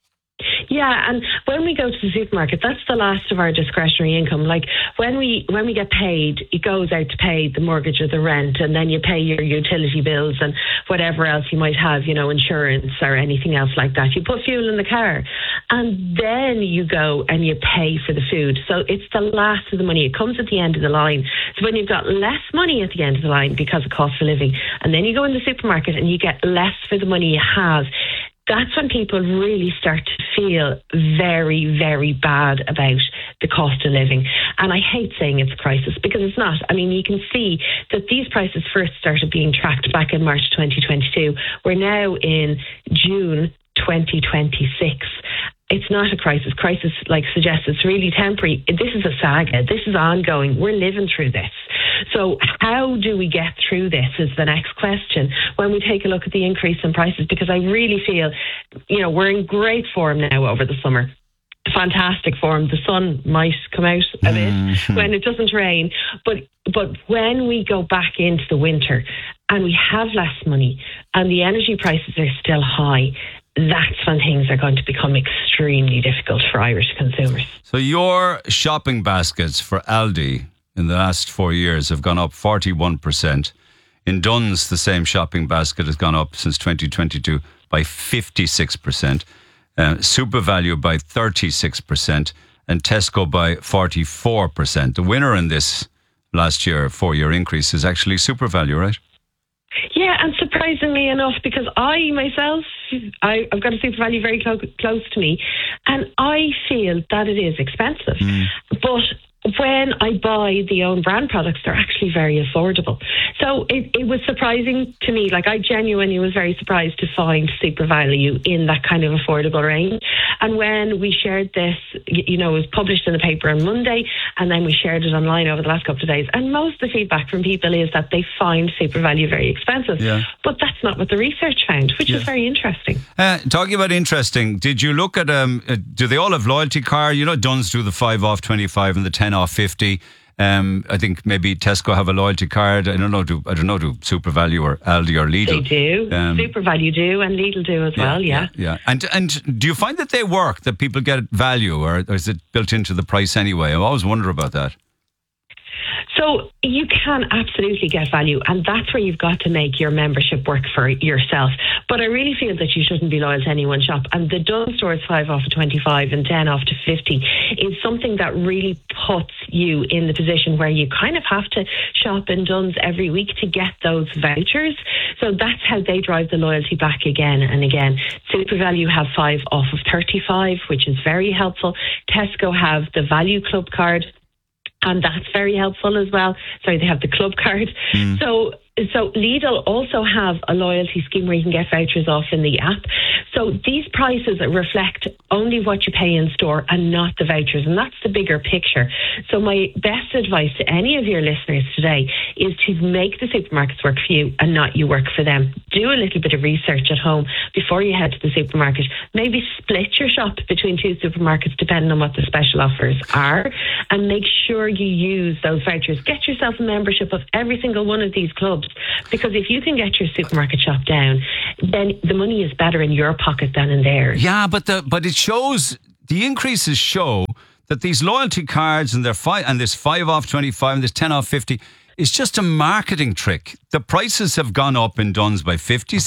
Yeah, and when we go to the supermarket, that's the last of our discretionary income. Like, when we get paid, it goes out to pay the mortgage or the rent, and then you pay your utility bills and whatever else you might have, insurance or anything else like that. You put fuel in the car, and then you go and you pay for the food. So it's the last of the money. It comes at the end of the line. So when you've got less money at the end of the line because of cost of living, and then you go in the supermarket and you get less for the money you have, that's when people really start to feel very, very bad about the cost of living. And I hate saying it's a crisis because it's not. I mean, you can see that these prices first started being tracked back in March 2022. We're now in June 2026. It's not a crisis. Crisis, suggests it's really temporary. This is a saga. This is ongoing. We're living through this. So how do we get through this is the next question when we take a look at the increase in prices, because I really feel, we're in great form now over the summer. Fantastic form. The sun might come out a bit when it doesn't rain. But when we go back into the winter and we have less money and the energy prices are still high, that's when things are going to become extremely difficult for Irish consumers. So your shopping baskets for Aldi in the last 4 years have gone up 41%. In Dunn's, the same shopping basket has gone up since 2022 by 56%. SuperValu by 36% and Tesco by 44%. The winner in this last year 4-year increase is actually SuperValu, right? Yeah, and surprisingly enough, because I myself, I've got a SuperValu very close to me, and I feel that it is expensive. But when I buy the own brand products, they're actually very affordable. So it was surprising to me. I genuinely was very surprised to find SuperValu in that kind of affordable range. And when we shared this, it was published in the paper on Monday, and then we shared it online over the last couple of days. And most of the feedback from people is that they find SuperValu very expensive. Yeah. But that's not what the research found, which is very interesting. Talking about interesting, did you look at, do they all have loyalty card? Dunn's do the 5 off 25 and the 10 off 50. I think maybe Tesco have a loyalty card. I don't know, do SuperValu or Aldi or Lidl? They do. SuperValu do, and Lidl do as well. Yeah. And do you find that they work? That people get value, or is it built into the price anyway? I always wonder about that. So you can absolutely get value, and that's where you've got to make your membership work for yourself. But I really feel that you shouldn't be loyal to any one shop. And the Dunnes Stores 5 off of 25 and 10 off to 50 is something that really puts you in the position where you kind of have to shop in Dunnes every week to get those vouchers. So that's how they drive the loyalty back again and again. SuperValu have 5 off of 35, which is very helpful. Tesco have the Value Club card, and that's very helpful as well. Sorry, they have the club card. So Lidl also have a loyalty scheme where you can get vouchers off in the app. So these prices reflect only what you pay in store and not the vouchers. And that's the bigger picture. So my best advice to any of your listeners today is to make the supermarkets work for you and not you work for them. Do a little bit of research at home before you head to the supermarket. Maybe split your shop between 2 supermarkets depending on what the special offers are, and make sure you use those vouchers. Get yourself a membership of every single one of these clubs, because if you can get your supermarket shop down, then the money is better in your pocket than in theirs. Yeah, but it shows, the increases show that these loyalty cards and this 5 off 25 and this 10 off 50 is just a marketing trick. The prices have gone up in Dunnes by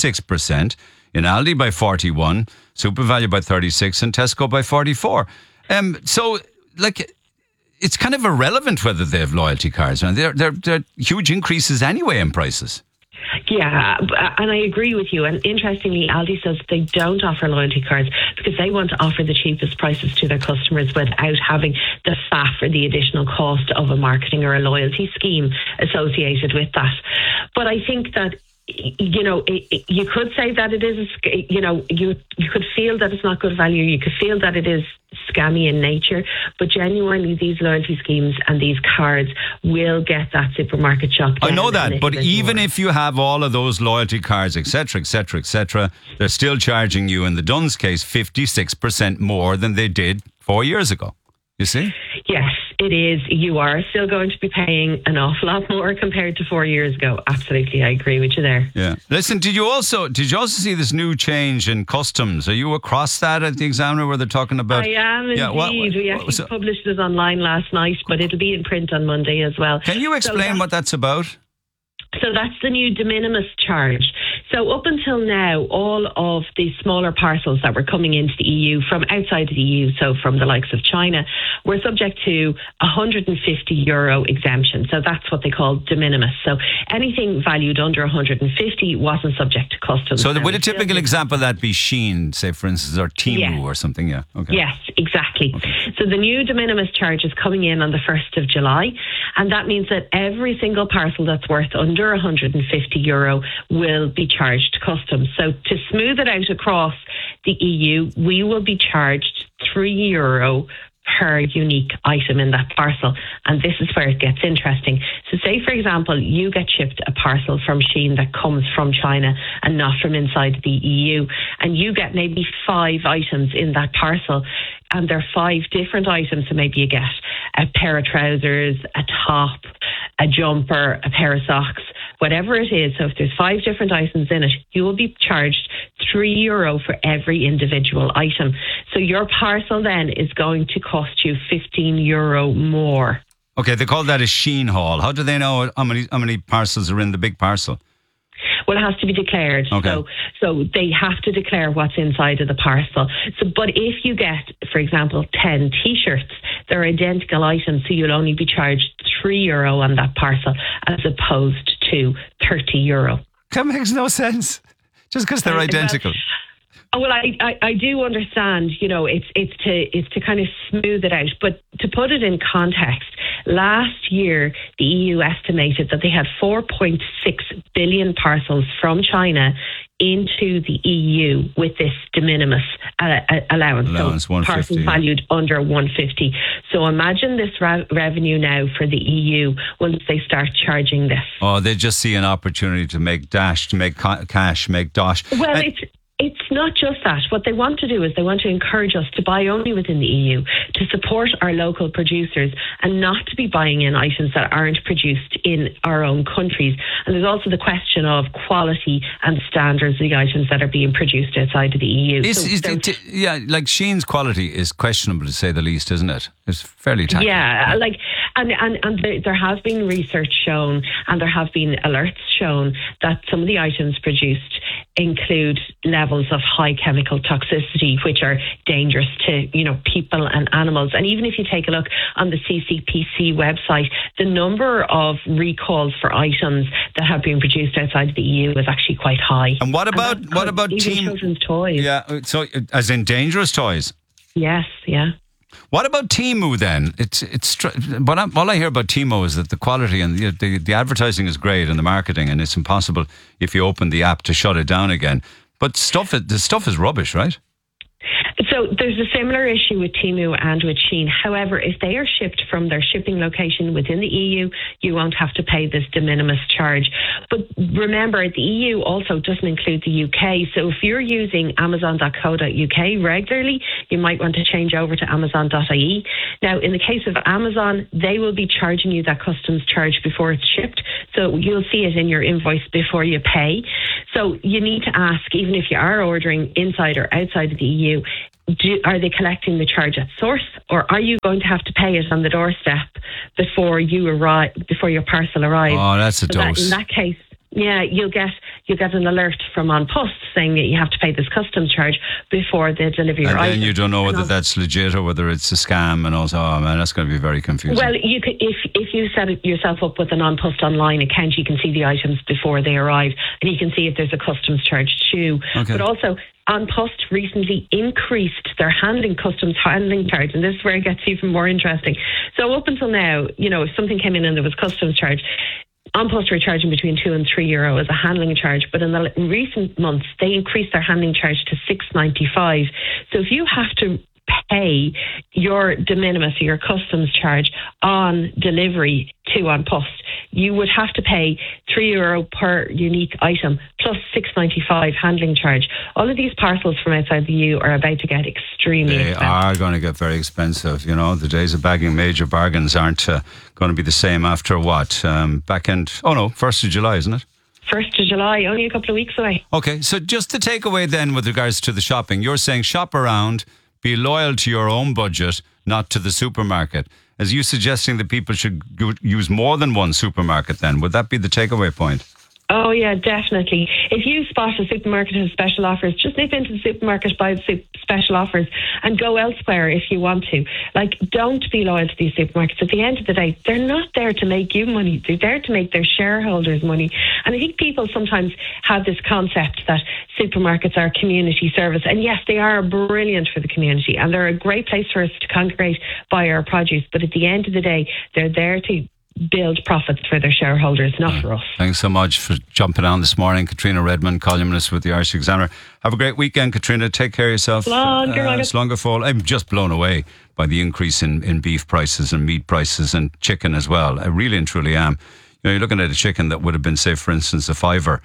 56%, in Aldi by 41%, SuperValu by 36%, and Tesco by 44%. So, like, it's kind of irrelevant whether they have loyalty cards. And they're huge increases anyway in prices. Yeah, and I agree with you. And interestingly, Aldi says they don't offer loyalty cards because they want to offer the cheapest prices to their customers without having the faff or the additional cost of a marketing or a loyalty scheme associated with that. But I think that, you know, you could say that it is, you could feel that it's not good value. You could feel that it is scammy in nature, but genuinely these loyalty schemes and these cards will get that supermarket shop down. I know that, but even if you have all of those loyalty cards, etc., etc., etc., they're still charging you, in the Dunnes case, 56% more than they did 4 years ago. You see? Yes, it is. You are still going to be paying an awful lot more compared to 4 years ago. Absolutely, I agree with you there. Yeah. Listen, did you also see this new change in customs? Are you across that at the Examiner where they're talking about? I am indeed. We actually published it online last night, but it'll be in print on Monday as well. Can you explain what that's about? So that's the new de minimis charge. So up until now, all of the smaller parcels that were coming into the EU from outside of the EU, so from the likes of China, were subject to €150 exemption. So that's what they call de minimis. So anything valued under 150 wasn't subject to customs. So would a typical example of that be Shein, say for instance, or Temu or something? Yeah. Okay. Yes, exactly. Okay. So the new de minimis charge is coming in on the 1st of July, and that means that every single parcel that's worth under €150 will be charged customs. So to smooth it out across the EU, we will be charged €3 per unique item in that parcel. And this is where it gets interesting. So say, for example, you get shipped a parcel from Shein that comes from China and not from inside the EU, and you get maybe 5 items in that parcel, and there are 5 different items. So maybe you get a pair of trousers, a top, a jumper, a pair of socks, whatever it is. So if there's 5 different items in it, you will be charged €3 for every individual item. So your parcel then is going to cost you €15 more. Okay, they call that a Shein haul. How do they know how many parcels are in the big parcel? Well, it has to be declared. Okay. So they have to declare what's inside of the parcel. So, but if you get, for example, 10 T-shirts, they're identical items, so you'll only be charged €3 on that parcel as opposed to €30. That makes no sense. Just because they're identical. Well, I do understand, you know, it's to kind of smooth it out. But to put it in context, last year, the EU estimated that they had 4.6 billion parcels from China into the EU with this de minimis allowance. So parcels valued under 150. So imagine this revenue now for the EU once they start charging this. Oh, they just see an opportunity to make dash, to make cash, make dosh. Well, it's not just that. What they want to do is they want to encourage us to buy only within the EU, to support our local producers and not to be buying in items that aren't produced in our own countries. And there's also the question of quality and standards of the items that are being produced outside of the EU. Like Shein's quality is questionable, to say the least, isn't it? It's fairly tacky. Yeah, And there has been research shown, and there have been alerts shown that some of the items produced include levels of high chemical toxicity, which are dangerous to, people and animals. And even if you take a look on the CCPC website, the number of recalls for items that have been produced outside of the EU is actually quite high. And what about children's toys? Yeah, so as in dangerous toys. Yes, yeah. What about Temu then? All I hear about Temu is that the quality and the advertising is great and the marketing, and it's impossible if you open the app to shut it down again. But the stuff is rubbish, right? So there's a similar issue with Temu and with Shein. However, if they are shipped from their shipping location within the EU, you won't have to pay this de minimis charge. But remember, the EU also doesn't include the UK. So if you're using Amazon.co.uk regularly, you might want to change over to Amazon.ie. Now, in the case of Amazon, they will be charging you that customs charge before it's shipped. So you'll see it in your invoice before you pay. So you need to ask, even if you are ordering inside or outside of the EU, are they collecting the charge at source, or are you going to have to pay it on the doorstep before your parcel arrives? Oh, that's a dose. In that case, yeah, you'll get an alert from An Post saying that you have to pay this customs charge before the delivery arrives. And then you don't know whether that's legit or whether it's a scam, and also, oh man, that's going to be very confusing. Well, you could, if you set yourself up with an An Post online account, you can see the items before they arrive, and you can see if there's a customs charge too. Okay. But also, An Post recently increased their customs handling charge, and this is where it gets even more interesting. So up until now, if something came in and there was customs charge, An Post were charging between €2 and €3 as a handling charge, but in the recent months they increased their handling charge to €6.95. So if you have to pay your de minimis or your customs charge on delivery to An Post, you would have to pay €3 per unique item plus €6.95 handling charge. All of these parcels from outside the EU are about to get extremely expensive. They are going to get very expensive. The days of bagging major bargains aren't going to be the same after what? 1st of July, isn't it? 1st of July, only a couple of weeks away. Okay, so just to take away then with regards to the shopping, you're saying shop around, be loyal to your own budget, not to the supermarket. As you suggesting that people should use more than one supermarket then? Would that be the takeaway point? Oh, yeah, definitely. If you spot a supermarket has special offers, just nip into the supermarket, buy the special offers and go elsewhere if you want to. Don't be loyal to these supermarkets. At the end of the day, they're not there to make you money. They're there to make their shareholders money. And I think people sometimes have this concept that supermarkets are community service. And yes, they are brilliant for the community and they're a great place for us to congregate, buy our produce. But at the end of the day, they're there to build profits for their shareholders, not for us. Thanks so much for jumping on this morning. Katrina Redmond, columnist with the Irish Examiner. Have a great weekend, Katrina. Take care of yourself. Slán fall. I'm just blown away by the increase in beef prices and meat prices and chicken as well. I really and truly am. You're looking at a chicken that would have been, say, for instance, a £5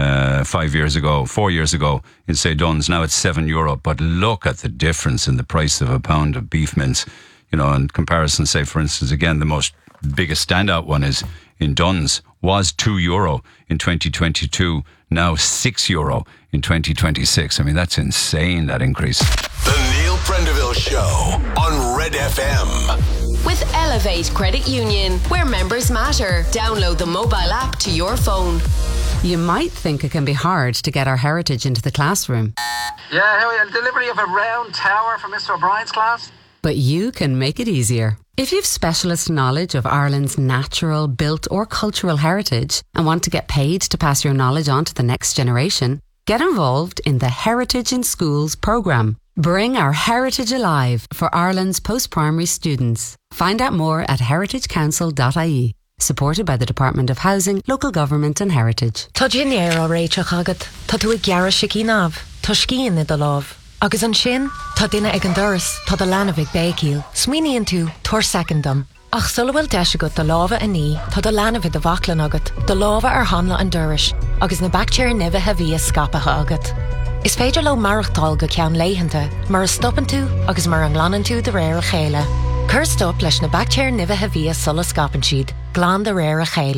4 years ago in, say, Dunn's. Now it's €7. But look at the difference in the price of a pound of beef mince. In comparison, say, for instance, again, the biggest standout one is in Dunn's was €2 in 2022, now €6 in 2026. I mean, that's insane, that increase. The Neil Prendeville Show on Red FM. With Elevate Credit Union, where members matter. Download the mobile app to your phone. You might think it can be hard to get our heritage into the classroom. Yeah, delivery of a round tower for Mr. O'Brien's class. But you can make it easier. If you've specialist knowledge of Ireland's natural, built or cultural heritage and want to get paid to pass your knowledge on to the next generation, get involved in the Heritage in Schools programme. Bring our heritage alive for Ireland's post-primary students. Find out more at heritagecouncil.ie. Supported by the Department of Housing, Local Government and Heritage. Tá Ginny ar réiteach agat, tá tú ag gearra sicí náv, tá scían i do láv. Agus an sin, tá duine ag an doras, tá do lana bhig bécíl, smíníonn tú, tuair secondam. Ach sulhfuil deis agat do láva a ní, tá do lana bhig do bhaclan agat, do láva ar hanla an doras, agus na bactéir nibh a bhí a scapatha agat. Is féidir lo marachtáil go ceann léihananta, mar a stoppan tú, agus mar an ghlanan tú de réir a chéile. Cur stop leis na bactéir nibh a bhí a sulla scapan siad, glán de réir a chéile.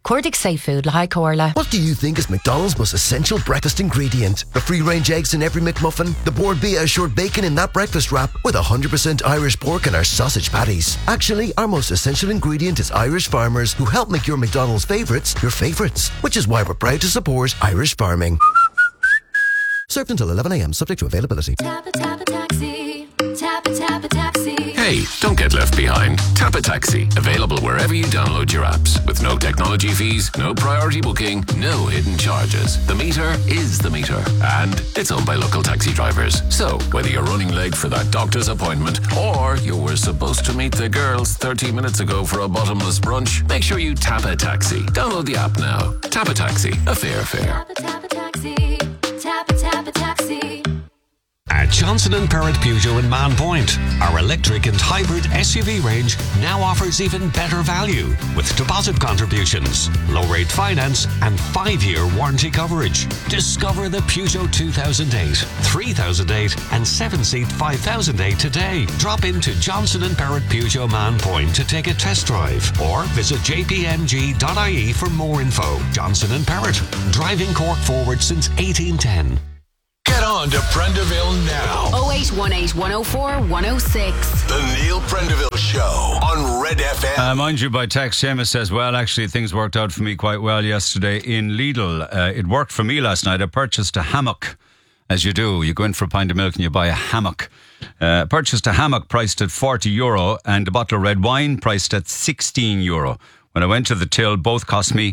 Cuirdig Safe Food, le haid comhairle. What do you think is McDonald's most essential breakfast ingredient? The free-range eggs in every McMuffin? The Board Bia assured bacon in that breakfast wrap? With 100% Irish pork in our sausage patties? Actually, our most essential ingredient is Irish farmers who help make your McDonald's favourites your favourites. Which is why we're proud to support Irish farming. Served until 11 a.m, subject to availability. Tap a taxi. Tap a taxi. Hey, don't get left behind. Tap a Taxi. Available wherever you download your apps. With no technology fees, no priority booking, no hidden charges. The meter is the meter. And it's owned by local taxi drivers. So, whether you're running late for that doctor's appointment or you were supposed to meet the girls 30 minutes ago for a bottomless brunch, make sure you tap a taxi. Download the app now. Tap a Taxi. A fair fare. Tap a taxi. Tap a taxi. At Johnson & Perrott Peugeot in Man Point, our electric and hybrid SUV range now offers even better value with deposit contributions, low-rate finance and 5-year warranty coverage. Discover the Peugeot 2008, 3008 and 7-seat 5008 today. Drop into Johnson & Perrott Peugeot Man Point to take a test drive or visit jpmg.ie for more info. Johnson & Perrott, driving Cork forward since 1810. Get on to Prendeville now. 0818 104 106. The Neil Prendeville Show on Red FM. Mind you, by text, Seamus says, well, actually, things worked out for me quite well yesterday in Lidl. It worked for me last night. I purchased a hammock, as you do. You go in for a pint of milk and you buy a hammock. Purchased a hammock priced at €40 and a bottle of red wine priced at €16. When I went to the till, both cost me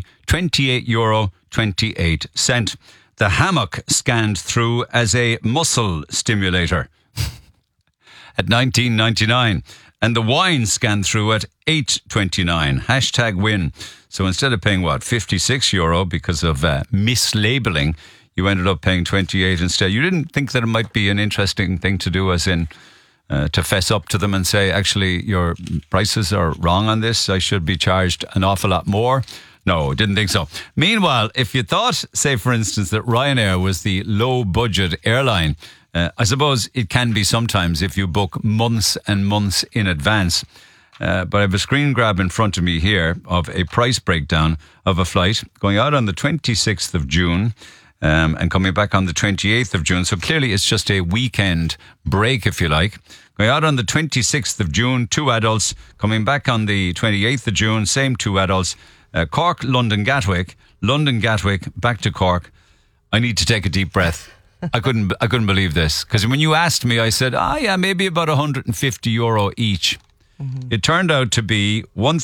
€28.28. The hammock scanned through as a muscle stimulator at $19.99 and the wine scanned through at $8.29. Hashtag win. So instead of paying, €56 because of mislabeling, you ended up paying 28 instead. You didn't think that it might be an interesting thing to do, as in to fess up to them and say, actually, your prices are wrong on this. I should be charged an awful lot more. No, didn't think so. Meanwhile, if you thought, say, for instance, that Ryanair was the low-budget airline, I suppose it can be sometimes if you book months and months in advance. But I have a screen grab in front of me here of a price breakdown of a flight going out on the 26th of June and coming back on the 28th of June. So clearly it's just a weekend break, if you like. Going out on the 26th of June, 2 adults. Coming back on the 28th of June, same 2 adults. Cork, London, Gatwick, back to Cork. I need to take a deep breath. I couldn't believe this, because when you asked me, I said, maybe about €150 each. Mm-hmm. It turned out to be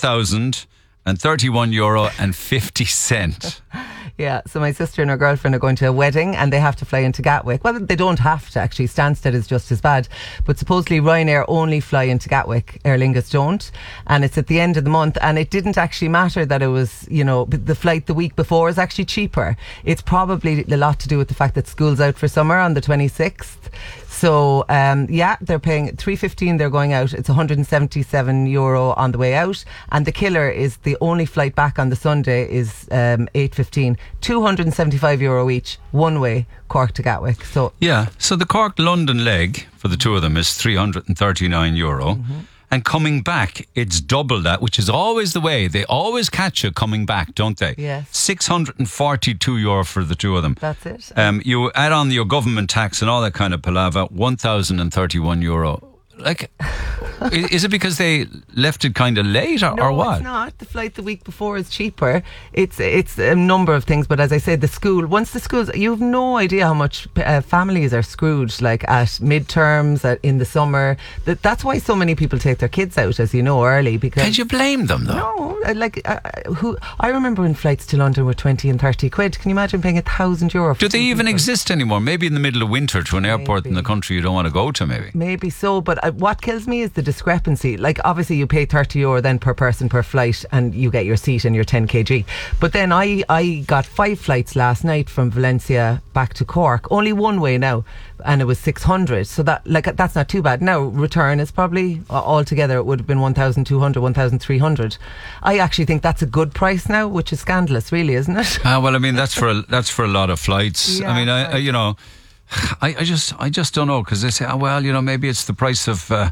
€1,031.50. Yeah, so my sister and her girlfriend are going to a wedding and they have to fly into Gatwick. Well, they don't have to, actually. Stansted is just as bad. But supposedly Ryanair only fly into Gatwick. Aer Lingus don't. And it's at the end of the month. And it didn't actually matter that it was, the flight the week before is actually cheaper. It's probably a lot to do with the fact that school's out for summer on the 26th. So, they're paying $3.15. They're going out. It's €177 on the way out. And the killer is the only flight back on the Sunday is $8.15. €275 each, one way, Cork to Gatwick. So the Cork-London leg for the two of them is €339. Mm-hmm. And coming back, it's double that, which is always the way. They always catch you coming back, don't they? Yes. €642 for the two of them. That's it. You add on your government tax and all that kind of palaver, €1,031. Like, is it because they left it kind of late or what? No, it's not. The flight the week before is cheaper. It's a number of things, but as I said, once the schools, you have no idea how much families are screwed, like at midterms, in the summer. That's why so many people take their kids out, as you know, early. Because can you blame them, though? No, I remember when flights to London were 20 and 30 quid. Can you imagine paying €1,000? Do they even exist anymore? Maybe in the middle of winter to an airport in the country you don't want to go to, maybe. Maybe so, but what kills me is the discrepancy. Like, obviously you pay €30 then per person per flight and you get your seat and your 10 kg. But then I got 5 flights last night from Valencia back to Cork, only one way now, and it was 600. So that's not too bad. Now return is probably altogether it would have been 1,200, 1,300. I actually think that's a good price now, which is scandalous, really, isn't it? Well, I mean that's for a lot of flights. Yeah, I mean, I just don't know, because they say, maybe it's the price of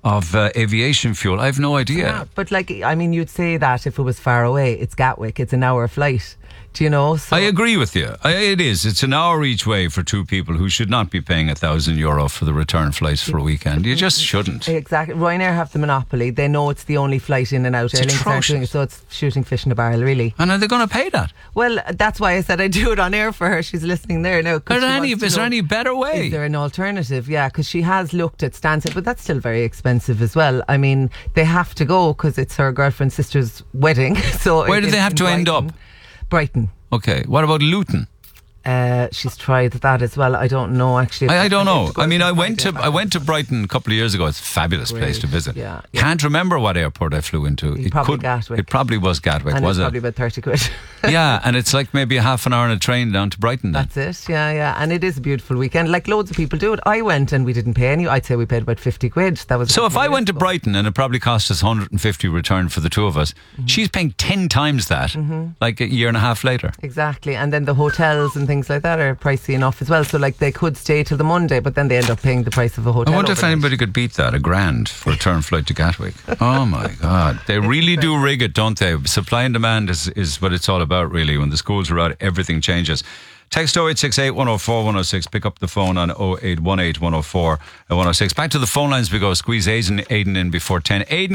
of aviation fuel. I have no idea. Yeah, but you'd say that if it was far away. It's Gatwick. It's an hour flight. Do you know? So I agree with you. It is. It's an hour each way for two people who should not be paying €1,000 for the return flights for a weekend. You just shouldn't. Exactly. Ryanair have the monopoly. They know it's the only flight in and out. Aer Lingus aren't doing it, so it's shooting fish in a barrel, really. And are they going to pay that? Well, that's why I said I'd do it on air for her. She's listening there now. Is there any better way? Is there an alternative? Yeah, because she has looked at Stansted, but that's still very expensive as well. I mean, they have to go because it's her girlfriend's sister's wedding. So where do they have to end up? Brighton. Okay. What about Luton? She's tried that as well. I don't know actually. I don't know. I mean, I went to Brighton a couple of years ago. It's a fabulous place to visit. Yeah. Can't remember what airport I flew into. Gatwick. It probably was Gatwick, and was it's it? Probably about 30 quid. Yeah, and it's like maybe a half an hour on a train down to Brighton then. That's it, yeah. And it is a beautiful weekend. Like loads of people do it. I went and we didn't pay any. I'd say we paid about 50 quid. That was. So if I went to Brighton and it probably cost us 150 return for the two of us, she's paying 10 times that, like a year and a half later. Exactly. And then the hotels and things like that are pricey enough as well. So like they could stay till the Monday, but then they end up paying the price of a hotel. I wonder if overnight. anybody could beat that, $1,000 for a return flight to Gatwick. Oh my God. They really do rig it, don't they? Supply and demand is what it's all about, really. When the schools are out, everything changes. Text 0868 104 106. Pick up the phone on 0818 104 106. Back to the phone lines we go. Squeeze Aidan in before 10. Aidan